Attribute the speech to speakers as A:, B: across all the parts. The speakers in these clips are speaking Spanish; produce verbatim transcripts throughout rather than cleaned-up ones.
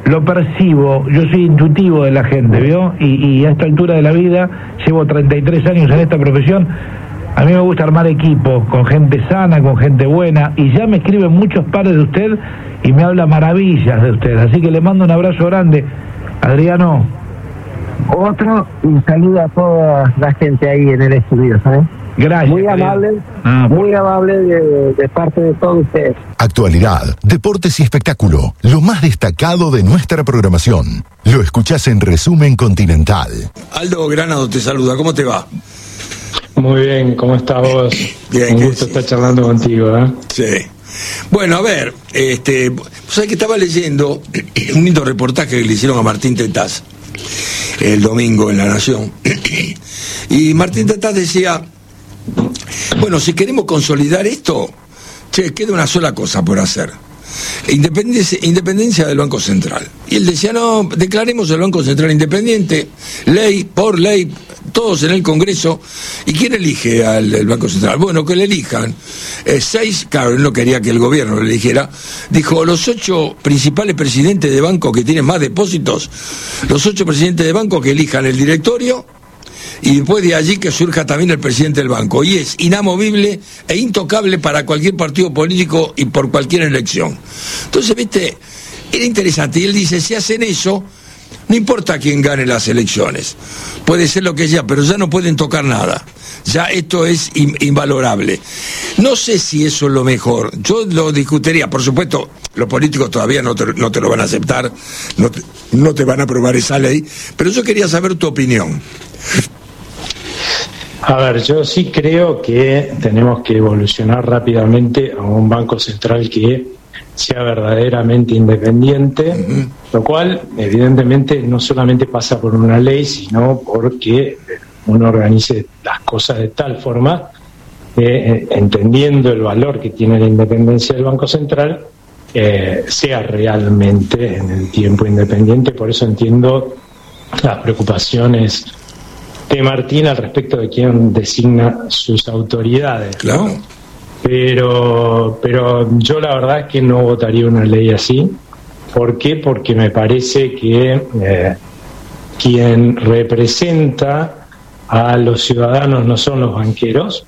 A: lo percibo, yo soy intuitivo de la gente, ¿vio? Y, y a esta altura de la vida, llevo treinta y tres años en esta profesión, a mí me gusta armar equipos con gente sana, con gente buena, y ya me escriben muchos pares de usted y me habla maravillas de usted, así que le mando un abrazo grande, Adriano.
B: Otro, y saludo a toda la gente ahí en el estudio, ¿sabes?
A: Gracias.
B: Muy amable, ah, muy amable de, de parte de todos ustedes.
C: Actualidad, deportes y espectáculo, lo más destacado de nuestra programación. Lo escuchás en Resumen Continental.
D: Aldo Granado te saluda, ¿cómo te va?
E: Muy bien, ¿cómo estás vos?
D: Bien,
E: un gusto estar charlando contigo, ¿eh?
D: Sí. Bueno, a ver, este, ¿sabes que estaba leyendo un lindo reportaje que le hicieron a Martín Tetaz el domingo en La Nación? Y Martín Tetaz decía, bueno, si queremos consolidar esto, che, queda una sola cosa por hacer. Independencia, independencia del Banco Central. Y él decía, no, declaremos el Banco Central independiente, ley por ley, todos en el Congreso. ¿Y quién elige al, al Banco Central? Bueno, que le elijan eh, seis, claro, él no quería que el gobierno lo eligiera, dijo, los ocho principales presidentes de banco que tienen más depósitos, los ocho presidentes de banco que elijan el directorio, y después de allí que surja también el presidente del banco, y es inamovible e intocable para cualquier partido político y por cualquier elección. Entonces, viste, era interesante, y él dice, si hacen eso, no importa quién gane las elecciones, puede ser lo que sea, pero ya no pueden tocar nada, ya esto es in- invalorable. No sé si eso es lo mejor, yo lo discutiría, por supuesto, los políticos todavía no te, no te lo van a aceptar, no te, no te van a aprobar esa ley, pero yo quería saber tu opinión.
E: A ver, yo sí creo que tenemos que evolucionar rápidamente a un banco central que sea verdaderamente independiente, uh-huh. Lo cual evidentemente no solamente pasa por una ley, sino porque uno organice las cosas de tal forma que, eh, entendiendo el valor que tiene la independencia del Banco Central, eh, sea realmente en el tiempo independiente. Por eso entiendo las preocupaciones de Martín al respecto de quién designa sus autoridades,
D: claro.
E: ¿no? Pero, pero yo la verdad es que no votaría una ley así. ¿Por qué? Porque me parece que eh, quien representa a los ciudadanos no son los banqueros.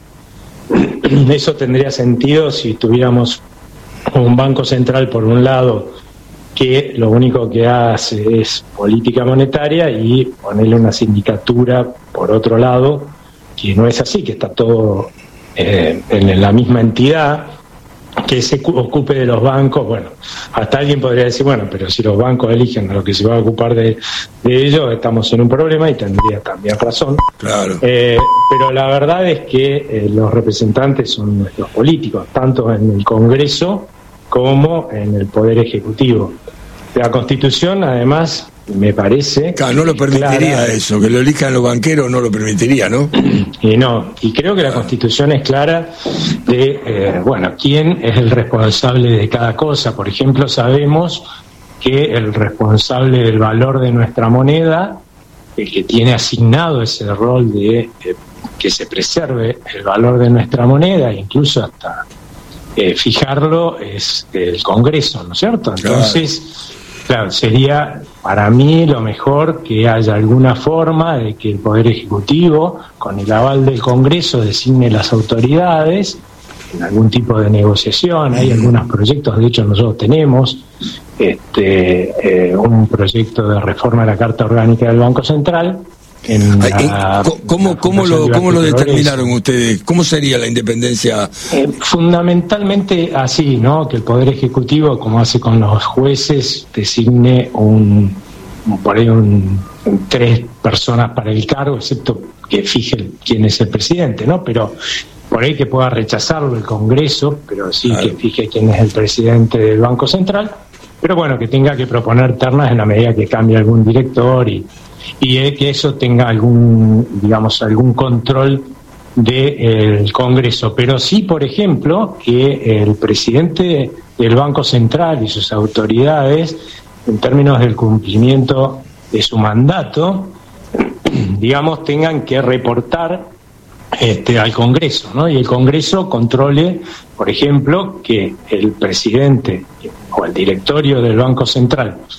E: Eso tendría sentido si tuviéramos un banco central por un lado que lo único que hace es política monetaria y ponerle una sindicatura por otro lado, que no es así, que está todo eh, en la misma entidad, que se ocupe de los bancos. Bueno, hasta alguien podría decir, bueno, pero si los bancos eligen a lo que se va a ocupar de, de ellos, estamos en un problema, y tendría también razón.
D: Claro.
E: Eh, pero la verdad es que eh, los representantes son nuestros políticos, tanto en el Congreso como en el Poder Ejecutivo. La Constitución, además, me parece...
D: Claro, no lo permitiría clara, eso, que lo elijan los banqueros no lo permitiría, ¿no?
E: Y no, y creo que la Constitución es clara de, eh, bueno, quién es el responsable de cada cosa. Por ejemplo, sabemos que el responsable del valor de nuestra moneda, el que tiene asignado ese rol de eh, que se preserve el valor de nuestra moneda, incluso hasta eh, fijarlo, es el Congreso, ¿no es cierto? Entonces... Claro. Claro, sería para mí lo mejor que haya alguna forma de que el Poder Ejecutivo, con el aval del Congreso, designe las autoridades en algún tipo de negociación. Hay algunos proyectos, de hecho nosotros tenemos este eh, un proyecto de reforma de la Carta Orgánica del Banco Central. En la,
D: ¿Cómo, la cómo, lo, ¿Cómo lo determinaron ustedes? ¿Cómo sería la independencia?
E: Eh, fundamentalmente así, ¿no? Que el Poder Ejecutivo, como hace con los jueces, designe un, por ahí un, un tres personas para el cargo, excepto que fije quién es el presidente, ¿no? Pero por ahí que pueda rechazarlo el Congreso, pero sí claro. Que fije quién es el presidente del Banco Central. Pero bueno, que tenga que proponer ternas en la medida que cambie algún director y y que eso tenga algún, digamos, algún control del Congreso. Pero sí, por ejemplo, que el presidente del Banco Central y sus autoridades, en términos del cumplimiento de su mandato, digamos, tengan que reportar este, al Congreso, ¿no? Y el Congreso controle, por ejemplo, que el presidente o el directorio del Banco Central